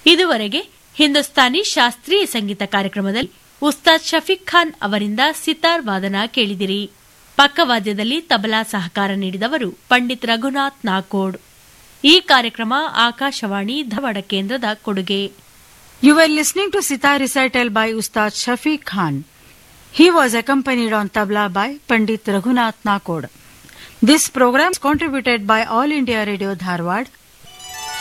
ಇದುವರೆಗೆ ಹಿಂದೂಸ್ತಾನಿ ಶಾಸ್ತ್ರೀಯ ಸಂಗೀತ ಕಾರ್ಯಕ್ರಮದಲ್ಲಿ ಉಸ್ತಾದ್ ಶಫೀಕ್ ಖಾನ್ ಅವರಿಂದ ಸಿತಾರ್ ವಾದನ ಕೇಳಿದಿರಿ. ಪಕ್ಕವಾದ್ಯದಲ್ಲಿ ತಬಲಾ ಸಹಕಾರ ನೀಡಿದವರು ಪಂಡಿತ್ ರಘುನಾಥ್ ನಾಕೋಡ್. ಈ ಕಾರ್ಯಕ್ರಮ ಆಕಾಶವಾಣಿ ಧಾರವಾಡ ಕೇಂದ್ರದ ಕೊಡುಗೆ. You were listening to sitar recital by Ustad Shafiq Khan. He was accompanied on tabla by Pandit Raghunath Nakod. This program is contributed by All India Radio Dharwad